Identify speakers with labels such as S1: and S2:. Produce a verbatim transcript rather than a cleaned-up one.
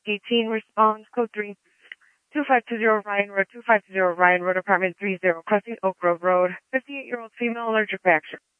S1: eighteen response, code three. two five two zero Ryan Road, two five two zero Ryan Road, apartment three zero, crossing Oak Grove Road. fifty-eight-year-old female allergic reaction.